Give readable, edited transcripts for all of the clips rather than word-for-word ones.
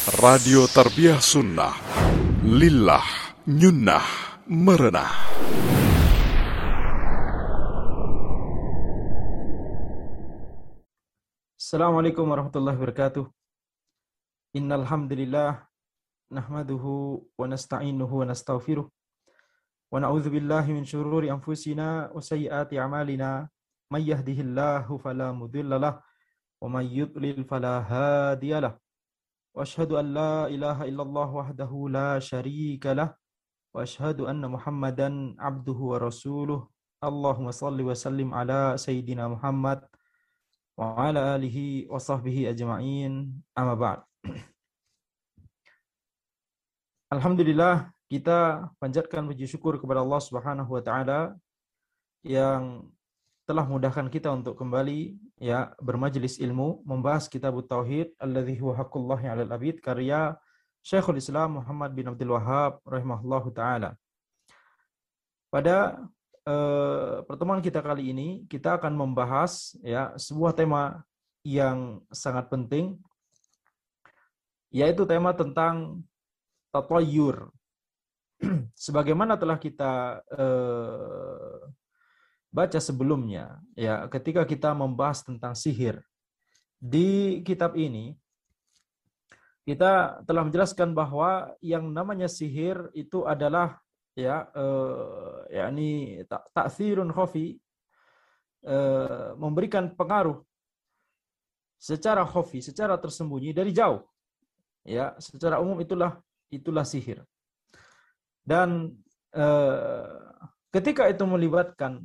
Radio Tarbiyah Sunnah Lillah Nyunnah Merenah. Assalamualaikum warahmatullahi wabarakatuh. Innal hamdalillah nahmaduhu wa nasta'inuhu wa nastaghfiruh wa na'udzu billahi min syururi anfusina wa sayyiati a'malina may yahdihillahu fala mudhillalah wa may yudlil fala hadiyalah. Wa asyhadu an la ilaha illallah wahdahu la syarikalah wa asyhadu anna Muhammadan abduhu wa rasuluh. Allahumma shalli wa sallim ala sayyidina Muhammad wa ala alihi wa sahbihi ajma'in, amma ba'd. Alhamdulillah, kita panjatkan puji syukur kepada Allah Subhanahu wa taala yang telah memudahkan kita untuk kembali bermajelis ilmu, membahas kitab tauhid alladzi huwa haqqullahi 'alal 'abid, karya Syekhul Islam Muhammad bin Abdul Wahhab rahimahullahu taala. Pada pertemuan kita kali ini kita akan membahas sebuah tema yang sangat penting, yaitu tema tentang tatayyur. Sebagaimana telah kita baca sebelumnya, ketika kita membahas tentang sihir di kitab ini, kita telah menjelaskan bahwa yang namanya sihir itu adalah yakni ta'thirun khafi, memberikan pengaruh secara khafi, secara tersembunyi dari jauh. Ya, secara umum itulah sihir. Dan ketika itu melibatkan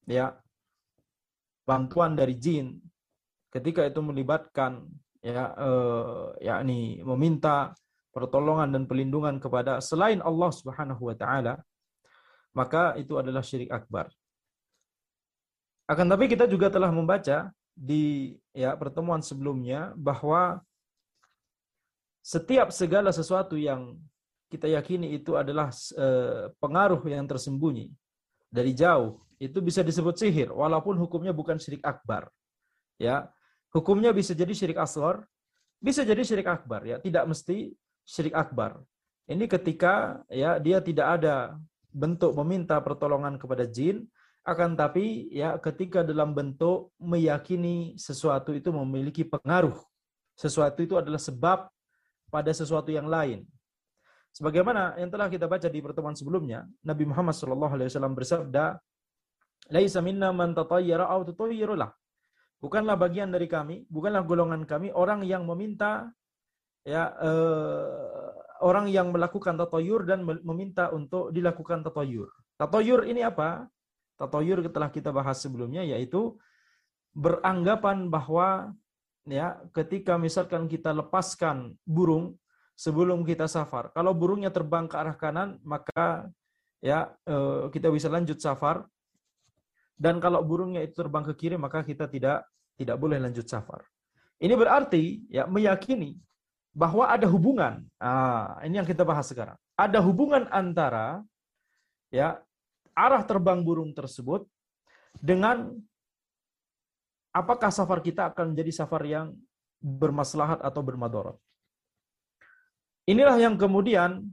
bantuan dari jin, ketika itu melibatkan yakni meminta pertolongan dan pelindungan kepada selain Allah Subhanahu wa taala, maka itu adalah syirik akbar. Akan tapi kita juga telah membaca di pertemuan sebelumnya bahwa setiap segala sesuatu yang kita yakini itu adalah pengaruh yang tersembunyi dari jauh, itu bisa disebut sihir walaupun hukumnya bukan syirik akbar. Ya, hukumnya bisa jadi syirik asghar, bisa jadi syirik akbar, tidak mesti syirik akbar. Ini ketika dia tidak ada bentuk meminta pertolongan kepada jin, akan tapi ketika dalam bentuk meyakini sesuatu itu memiliki pengaruh, sesuatu itu adalah sebab pada sesuatu yang lain. Sebagaimana yang telah kita baca di pertemuan sebelumnya, Nabi Muhammad SAW bersabda, "Laisa minna man tatayyara aw tutayyiru lah." Bukanlah bagian dari kami, bukanlah golongan kami orang yang meminta orang yang melakukan tatayyur dan meminta untuk dilakukan tatayyur. Tatayyur ini apa? Tatayyur telah kita bahas sebelumnya, yaitu beranggapan bahwa ketika misalkan kita lepaskan burung sebelum kita safar, kalau burungnya terbang ke arah kanan, maka kita bisa lanjut safar, dan kalau burungnya itu terbang ke kiri, maka kita tidak boleh lanjut safar. Ini berarti meyakini bahwa ada hubungan. Ini yang kita bahas sekarang. Ada hubungan antara arah terbang burung tersebut dengan apakah safar kita akan menjadi safar yang bermaslahat atau bermadarat. Inilah yang kemudian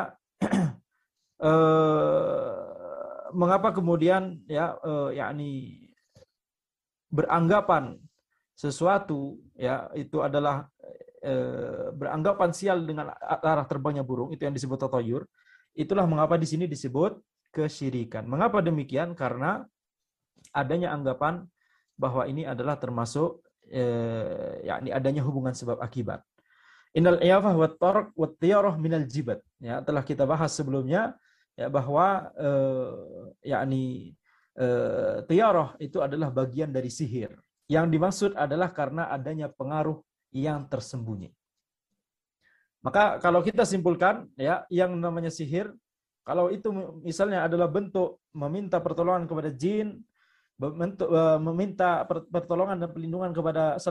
mengapa kemudian yakni beranggapan sesuatu itu adalah beranggapan sial dengan arah terbangnya burung, itu yang disebut tatayyur. Itulah mengapa di sini disebut kesyirikan. Mengapa demikian? Karena adanya anggapan bahwa ini adalah termasuk yakni adanya hubungan sebab akibat. Innal iyafah wat tarq wat tiyarah minal jibat. Telah kita bahas sebelumnya bahwa yakni tiyarah itu adalah bagian dari sihir. Yang dimaksud adalah karena adanya pengaruh yang tersembunyi. Maka kalau kita simpulkan yang namanya sihir, kalau itu misalnya adalah bentuk meminta pertolongan kepada jin, meminta pertolongan dan pelindungan kepada